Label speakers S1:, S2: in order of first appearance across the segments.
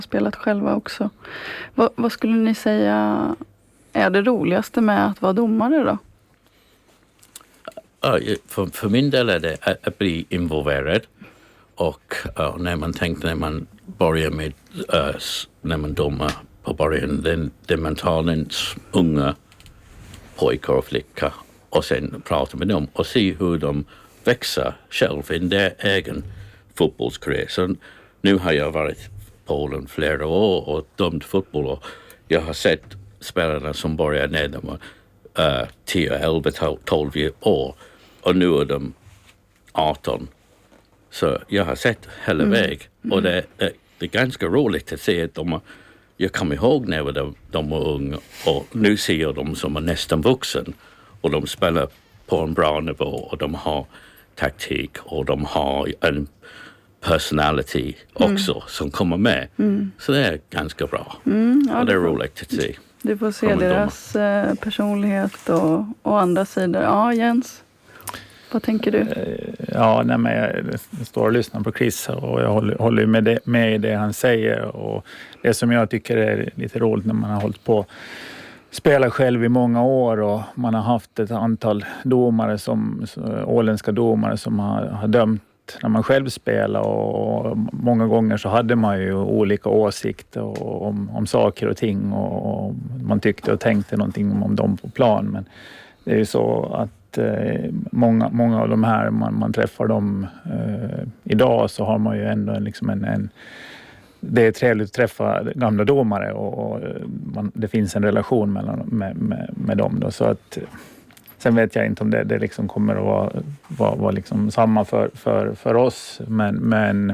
S1: spelat själva också. Vad skulle ni säga är det roligaste med att vara domare då?
S2: För min del är det att bli involverad. Och när man börjar med när man domar på början, man tar en unga pojkar och flickor och sen pratar med dem och se hur de växer själv i deras egen fotbollskarriär. Så nu har jag varit i Polen flera år och dömt fotboll, och jag har sett spelarna som börjar när de var 10, 11, 12 år och nu är de 18. Så jag har sett hela väg och det är ganska roligt att se att jag kommer ihåg när de var unga och nu ser jag dem som är nästan vuxen och de spelar på en bra nivå och de har taktik och de har en personality också som kommer med. Så det är ganska bra och det är roligt att se.
S1: Du får se deras personlighet och andra sidor. Ja, Jens, vad tänker du?
S3: Ja, men jag står och lyssnar på Chris och jag håller med i det han säger, och det som jag tycker är lite roligt när man har hållit på spelar själv i många år och man har haft ett antal domare åländska domare som har dömt när man själv spelar, och många gånger så hade man ju olika åsikter om saker och ting och man tyckte och tänkte någonting om dem på plan, men det är ju så att många av de här man träffar dem idag, så har man ju ändå det är trevligt att träffa gamla domare och det finns en relation med dem då, så att sen vet jag inte om det liksom kommer att vara liksom samma för oss, men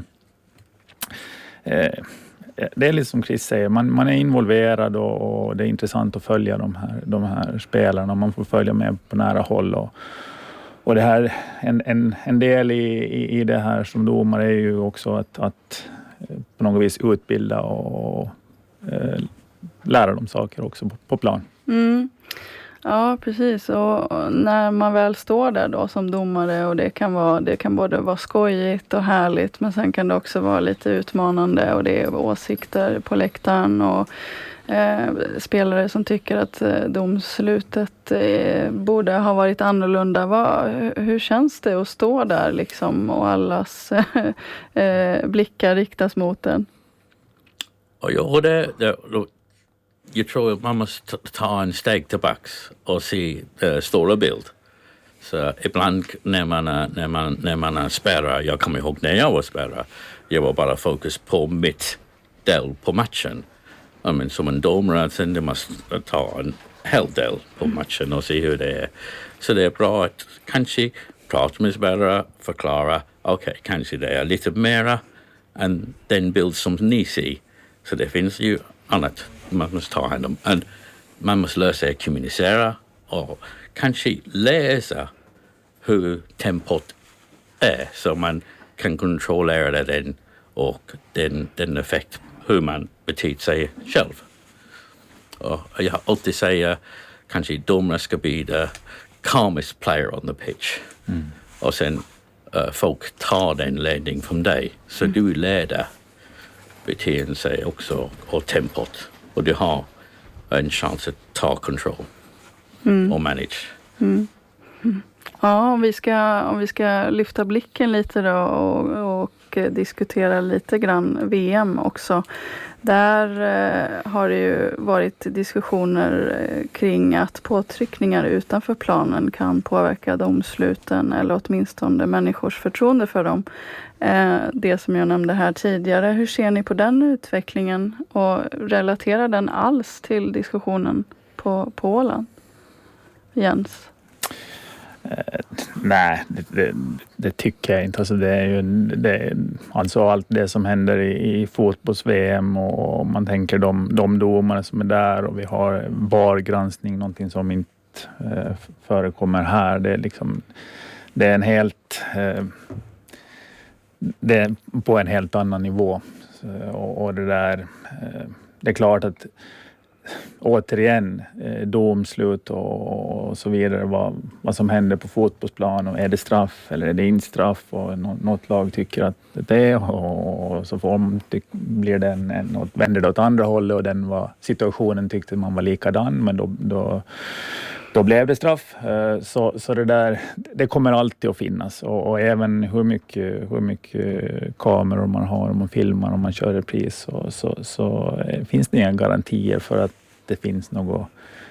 S3: det är liksom som Chris säger, man är involverad och det är intressant att följa de här spelarna, man får följa med på nära håll och det här en del i det här som domare är ju också att på något vis utbilda och lära dem saker också på plan.
S1: Ja, precis. Och när man väl står där då som domare, och det kan både vara skojigt och härligt, men sen kan det också vara lite utmanande och det är åsikter på läktaren och spelare som tycker att domslutet borde ha varit annorlunda. Hur känns det att stå där liksom och allas blickar riktas mot en?
S2: Ja, jag tror att man måste ta en steg tillbaks och se stora bild. Så ibland när man är spelare, jag kommer ihåg när jag var spelare, jag var bara fokus på mitt del på matchen. Som en domare, sen du måste ta en hel del på matchen och se hur det är. Så det är bra att kanske prata med spelare, förklara, kanske det är lite mera än den bild som ni ser. Så det finns ju annat man måste ta hand om. Man måste lära sig att kommunicera och kanske läsa hur tempot är så man kan kontrollera den och den effekt hur man beter sig själv. Och jag har alltid säger kanske domare ska bli the calmest player on the pitch. Och sen folk tar den ledning från dig. Så du leder beteende sig också och tempot. Och du har en chans att ta kontroll och manage.
S1: Ja, om vi ska lyfta blicken lite då och diskutera lite grann VM också. Där har det ju varit diskussioner kring att påtryckningar utanför planen kan påverka domsluten eller åtminstone människors förtroende för dem. Det som jag nämnde här tidigare. Hur ser ni på den utvecklingen och relaterar den alls till diskussionen på Åland? Jens?
S3: Nej, det tycker jag inte. Alltså det är ju alltså allt det som händer i fotbolls-VM och man tänker de domare som är där och vi har VAR-granskning, någonting som inte förekommer här. Det är liksom, det är en helt det är på en helt annan nivå och det där det är klart att återigen domslut och så vidare, vad som händer på fotbollsplan, och är det straff eller är det inte straff, och något lag tycker att det är, och så blir det vänder det åt andra hållet, och situationen tyckte man var likadan, men då blev det straff. Så det där, det kommer alltid att finnas, och även hur mycket kameror man har, om man filmar, om man kör repris, så finns det inga garantier för att det finns något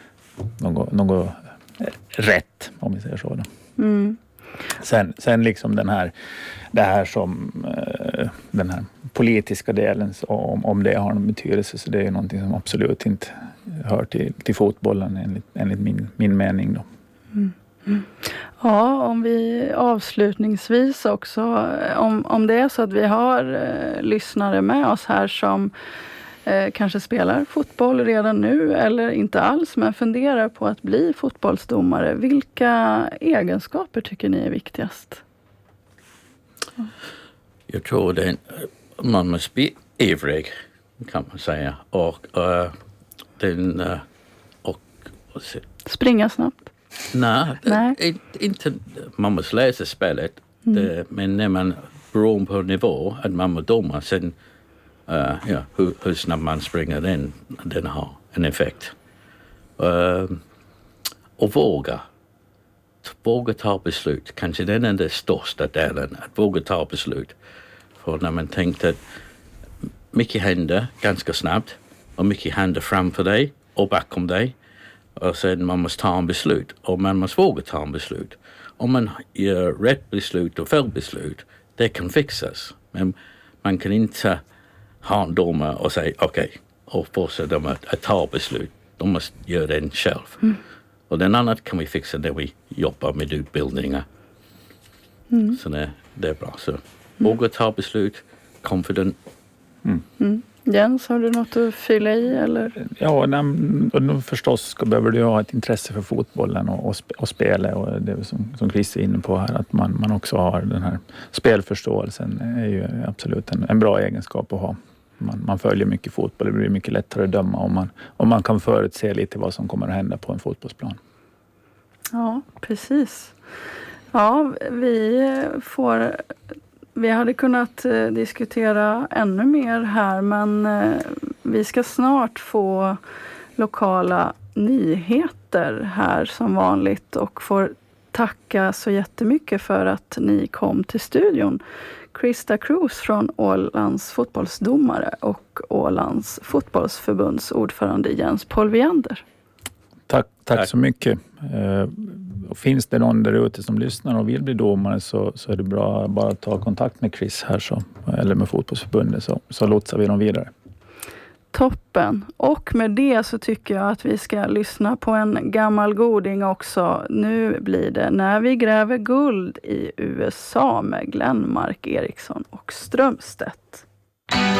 S3: rätt, om vi säger så då.
S1: Mm.
S3: Sen liksom det här som den här politiska delen, om det har någon betydelse, så det är någonting som absolut inte hör till fotbollen enligt min mening då.
S1: Mm. Mm. Ja, om vi avslutningsvis också, om det är så att vi har lyssnare med oss här som kanske spelar fotboll redan nu eller inte alls, men funderar på att bli fotbollsdomare. Vilka egenskaper tycker ni är viktigast?
S2: Jag tror man måste bli ivrig, kan man säga. Och
S1: springa snabbt?
S2: Nej. Inte man måste läsa spelet. Men när man beror på nivå att man måste doma, sen hur snabbt man springer, den har en effekt. Och våga ta beslut. Kanske den är den största delen, att våga ta beslut. För när man tänkte att mycket händer ganska snabbt, och mycket händer framför dig och bakom dig, och sen man måste ta en beslut, och man måste våga ta en beslut. Om man gör rätt beslut och fel beslut, det kan fixas. Men man kan inte ha en domare och säga okej, och fortsätta dem att ta beslut. De måste göra den själv. Och den annat kan vi fixa när vi jobbar med utbildningar. Så det är bra. Så våga ta beslut, confident.
S1: Jens, har du något att fylla i? Eller?
S3: Ja, förstås behöver du ha ett intresse för fotbollen och spelet, och det som Chris är inne på här, att man också har den här spelförståelsen, är ju absolut en bra egenskap att ha. Man följer mycket fotboll, det blir mycket lättare att döma om man kan förutse lite vad som kommer att hända på en fotbollsplan.
S1: Ja, precis. Ja, vi hade kunnat diskutera ännu mer här, men vi ska snart få lokala nyheter här som vanligt, och får tacka så jättemycket för att ni kom till studion. Krista Cruz från Ålands fotbollsdomare och Ålands fotbollsförbunds ordförande Jens Polviander.
S3: Tack så mycket. Finns det någon där ute som lyssnar och vill bli domare, så är det bra bara att ta kontakt med Chris här eller med fotbollsförbundet, så lotsar vi dem vidare.
S1: Toppen. Och med det så tycker jag att vi ska lyssna på en gammal goding också. Nu blir det När vi gräver guld i USA med Glenmark Eriksson och Strömstedt.